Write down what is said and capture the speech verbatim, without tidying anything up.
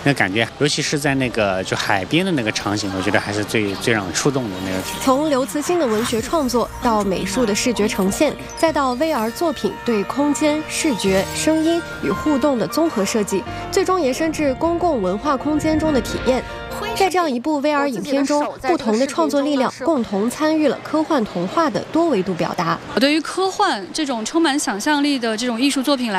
那感觉，尤其是在那个就海边的那个场景，我觉得还是最最让我触动的那个。 从刘慈欣的文学创作到美术的视觉呈现，再到 V R 作品对空间、视觉、声音与互动的综合设计，最终延伸至公共文化空间中的体验。在这样一部 V R 影片中，不同的创作力量共同参与了科幻童话的多维度表达。 对于科幻这种充满想象力的这种艺术作品来